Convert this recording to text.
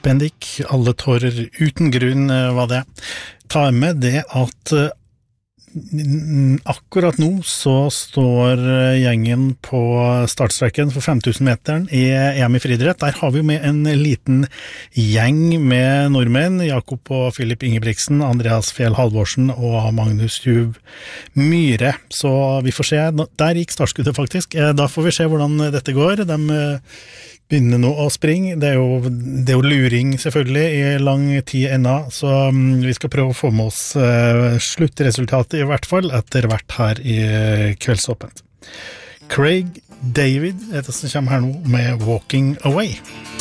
Bendik, alle tårer uten grunn var det. Ta med det at akkurat nå så står gjengen på startstreken for 5000-meteren i EM i friidrett. Der har vi jo med en liten gjeng med nordmenn, Jakob og Filip Ingebrigtsen, Andreas Fjell Halvorsen og Magnus Juv Myhre. Så vi får se, der gikk startskuddet faktisk. Da får vi se hvordan dette går. De begynner nå å springe. Det er jo luring selvfølgelig i lang tid ennå, så vi skal prøve å få med oss sluttresultatet i hvert fall etter hvert her i Kveldsåpent. Craig David, det som kommer her nå med Walking Away.